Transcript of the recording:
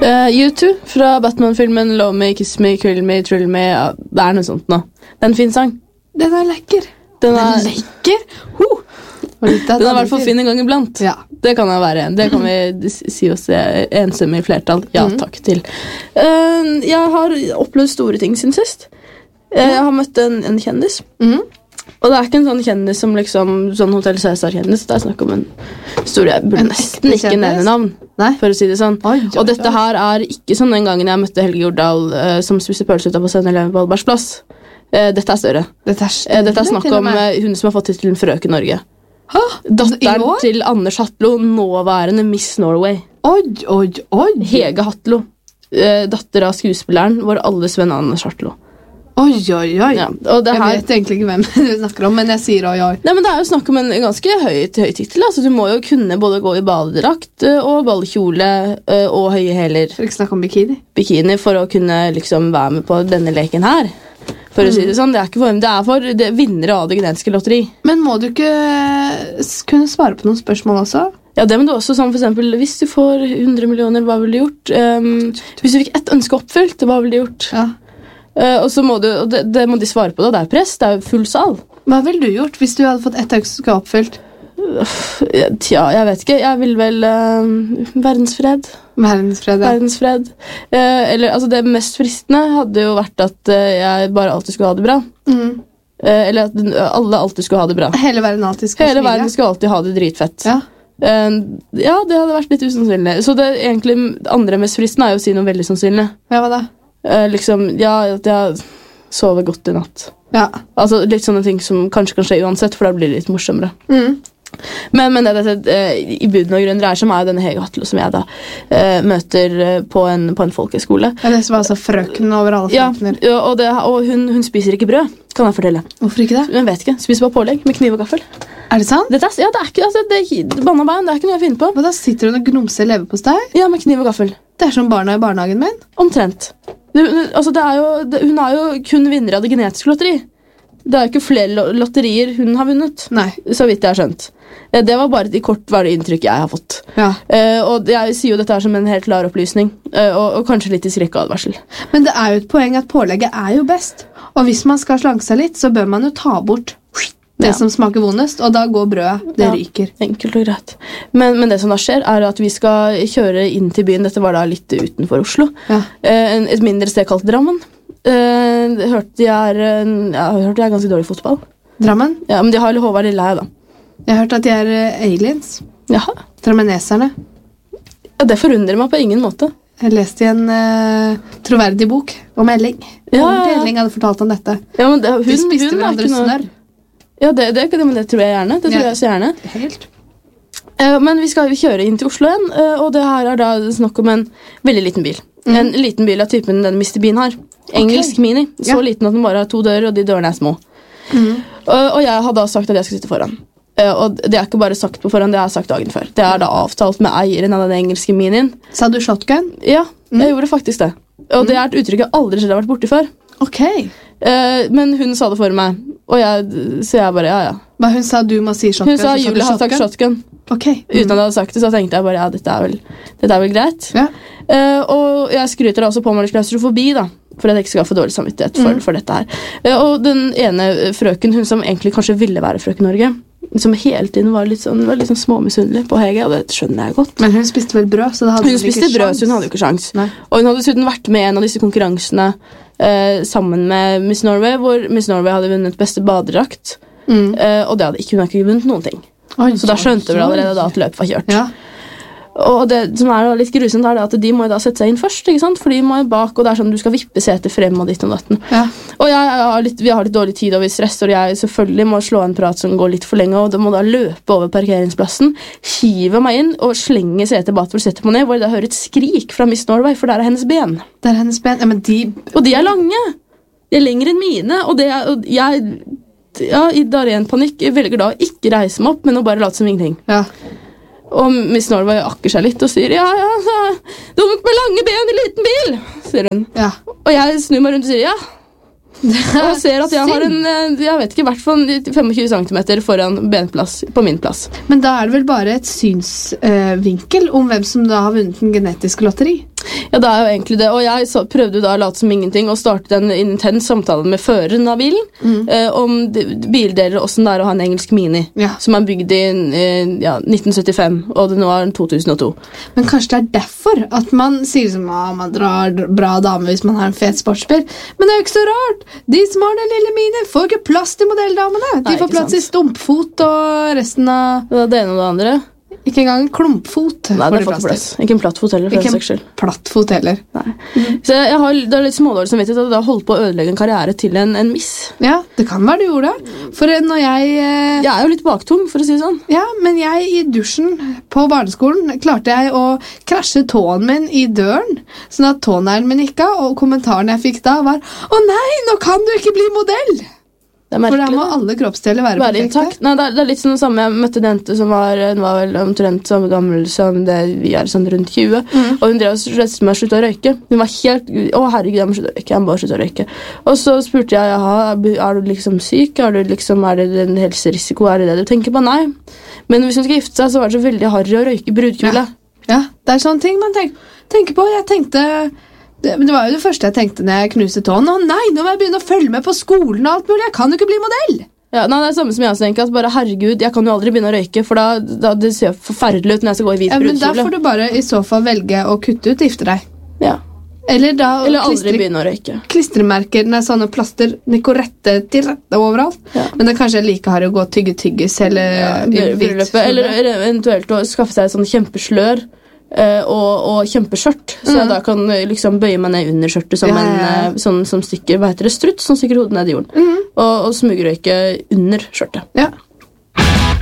U2 fra Batman-filmen Love Me, Kiss Me, Kill Me, Thrill Me. Ja, det noe sånt nå. Det en fin sang. Den lekker. Den lekker? Den I hvert fall fin en gang iblant. Ja. Det kan jeg være en. Det kan vi si oss enstemmig flertall. Ja, takk til. Jeg har opplevd store ting siden sist. Jeg har møtt en kjendis. Og det ikke en sånn kjendis som liksom sånn Hotel Cæsar-kjendis. Det snakk om en historie. Jeg burde nesten ikke nevne navn, for å si det sånn. Og dette her ikke sånn den gangen jeg møtte Helge Jordal som spiste pølse ut av på 7-Eleven på Alberts plass. Dette større. Dette snakk om hun som har fått tittelen Frøken Norge. Datteren til Anders Hatlo, nåværende Miss Norway. Hege Hatlo. Datter av skuespilleren vår alles venn Anders Hatlo. Oi. Ja, og det her, jeg vet egentlig ikke hvem du snakker om, men jeg sier oi. Nei, men det jo snakk om en ganske høy titel. Altså, du må jo kunne både gå I badedrakt og ballkjole og høye hæler. For ikke snakke om bikini. Bikini for å kunne liksom være med på denne leken her. For å si det sånn, det ikke for det for det vinnere av det genetiske lotteri. Men må du ikke kunne svare på noen spørsmål også? Ja, det må du også, som for eksempel, hvis du får 100 millioner, hva vil du gjort? Hvis du fikk ett ønske oppfylt, hva vil du gjort? Ja. Og så må du, og det må de svare på da, det press, det jo full sal. Hva ville du gjort hvis du hadde fått ett ønske oppfylt? Tja, jeg vet ikke, jeg vil vel verdensfred. Verdensfred. Eller, altså det mest fristende hadde jo vært at jeg bare alltid skulle ha det bra. Eller at alle alltid skulle ha det bra. Hele verden alltid skulle Hele verden skulle alltid ha det dritfett. Ja. Ja, det hadde vært litt usannsynlig. Så det egentlig andre mest fristende jo å si noe veldig sannsynlig. Ja, hva da? Liksom, ja, at jeg sover godt I natt. Ja. Altså litt sånne ting som kanskje kan skje uansett, for da blir det litt morsommere. Men det I bunn og grunn dreier seg om jo denne Hege Hatlo som jeg da møter på en folkeskole. Ja, det som var altså frøken over alle frøkner. Ja, og hun spiser ikke brød, kan jeg fortelle. Hvorfor ikke det? Jeg vet ikke, spiser bare pålegg med kniv og gaffel. Det sant? Ja, det ikke, altså, bannabein, det ikke noe jeg finner på. Hva da, sitter hun og gnumser leverpostei? Ja, med kniv og gaffel. Det som barna I barnehagen min? Omtrent. Altså, hun jo kun vinner av det genetiske lotteri. Det jo ikke flere lotterier hun har vunnet. Nei. Så vidt jeg har skjønt. Det var bare et kortvarig inntrykk jeg har fått. Ja. Og jeg sier jo dette som en helt klar opplysning. Og kanskje litt I skrekkeadvarsel. Men det jo et poeng at pålegget jo best. Og hvis man skal slanke seg litt, så bør man jo ta bort det som smaker vondest, og da går brødet, det ryker. Enkelt og greit. Men det som da skjer, at vi skal kjøre inn til byen. Dette var da litt utenfor Oslo. Ja. Et mindre sted kalt Drammen. Hørte jeg ganske dårlig fotball. Drammen? Ja, men de har Håvard Lilleheie da. Jeg har hørt at de aliens. Jaha. Drammeneserne. Ja, det forundrer meg på ingen måte. Jeg leste I en troverdig bok om Elling. Elling hadde fortalt om dette. Ja, men de spiste hverandre snørr. Ja, det tror jeg gjerne. Det tror jeg så gjerne. Helt. Men vi skal kjøre inn til Oslo igjen, og det her da snakk om en veldig liten bil. En liten bil av typen den Mr. Bean har. Engelsk Mini. Så liten at den bare har 2 dører, og de dørene små. Og jeg hadde da sagt at jeg skulle sitte foran. Og det ikke bare sagt på forhånd, det har jeg sagt dagen før. Det da avtalt med eieren av den engelske Minien. Sa du shotgun? Ja, jeg gjorde faktisk det. Og det et uttrykk jeg aldri selv har vært borti før. Ok. Men hun sa det for meg, og så jeg bare, ja. Hva hun sa, du må si shotgun? Hun sa Julie har sagt shotgun. Ok. Uten at jeg hadde sagt det, så tenkte jeg bare, ja, dette vel greit. Ja. Og jeg skryter da også på meg litt klaustrofobi da, for at jeg ikke skal få dårlig samvittighet for dette her. Og den ene frøken, hun som egentlig kanskje ville være frøken Norge, som hele tiden var litt sånn småmisunnelig på Hege, og det skjønner jeg godt. Men hun spiste vel brød, så det hadde hun spiste brød, så hun hadde jo ikke sjans. Nei. Og hun hadde dessuten vært med I en av disse konkurransene sammen med Miss Norway, hvor Miss Norway hadde vunnet beste badedrakt, og det hadde hun ikke vunnet noen ting. Så da skjønte vi allerede da at løpet var kjørt. Ja. Og det som litt grusomt at de må jo da sette seg inn først, ikke sant? For de må jo bak, og det sånn du skal vippe setet frem og ditt og datten. Ja. Og vi har litt dårlig tid og vi stresser, og jeg selvfølgelig må slå en prat som går litt for lenge, og da må da løpe over parkeringsplassen, hive meg inn og slenge setet bak for å sette meg ned, hvor jeg da hører et skrik fra Miss Norway, for der hennes ben. Der hennes ben? Ja, men Og de lange. De lenger enn mine, og I da ren panikk velger da å ikke reise meg opp, men å bare late som ingenting. Ja. Og Miss Norway akker seg litt og sier ja, dunk med lange ben I liten bil, sier hun. Ja. Og jeg snur meg rundt og sier ja. Og ser at jeg har jeg vet ikke, I hvert fall 25 centimeter foran benplass på min plass. Men da det vel bare et synsvinkel om hvem som da har vunnet en genetisk lotteri? Ja, det jo egentlig det. Og jeg prøvde jo da å late som ingenting og startet en intens samtale med føreren av bilen om bildeler og hvordan det å ha en engelsk Mini, som bygd i 1975, og det nå 2002. Men kanskje det derfor at man sier som man drar bra dame hvis man har en fet sportsbil. Men det jo ikke så rart. De som har den lille Mini får ikke plass til modelldamene. De får plass i stumpfot og resten av... Det ene og det andre. Ikke engang en klumpfot. Nei, det får ikke plass. Ikke en plattfot heller, for en saks skyld. Ikke en plattfot heller. Nei. Så det litt smådårlig som vet at jeg har holdt på å ødelegge en karriere til en miss. Ja, det kan være du gjorde det. For når jeg jo litt baktung, for å si det sånn. Ja, men jeg i dusjen på barneskolen klarte jeg å krasje tåen min i døren, sånn at tåneglen min gikk av, og kommentaren jeg fikk da var «Å nei, nå kan du ikke bli modell!» For da må alle kroppsdeler være perfekte. Intakt. Nei, det litt sånn det samme. Jeg møtte en jente som var vel omtrent samme gammel som det vi sånn rundt 20, og hun drev og slett med å slutte å røyke. Hun var helt, herregud, jeg må slutte å røyke, jeg må bare slutte å røyke. Og så spurte jeg, du liksom syk? Er det en helserisiko? Er det du tenker på? Nei. Men hvis hun skal gifte seg, så var det så veldig harry å røyke brudkjole. Ja, det sånne ting man tenker på. Jeg tenkte... Det var jo det første jeg tenkte når jeg knuste tåen. Å nei, nå må jeg begynne å følge med på skolen og alt mulig. Jeg kan jo ikke bli modell. Ja, nei, det samme som jeg tenker. At bare, herregud, jeg kan jo aldri begynne å røyke, for da det ser forferdelig ut når jeg skal gå i hvit brudkjole. Men da får du bare i så fall velge å kutte ut gifte deg. Ja. Eller aldri begynne å røyke. Klistremerker, sånne plaster, nikorette til rette overalt. Ja. Men det kanskje like har å gå tyggis eller eller eventuelt å skaffe seg et sånn kjempeslør. Og kjempeskjørt, så jeg da kan liksom bøye meg ned under skjørtet som en sånn som stikker, hva heter det, strutt, som stikker hodet ned i jorden, og smugrøyke under skjørtet. Ja,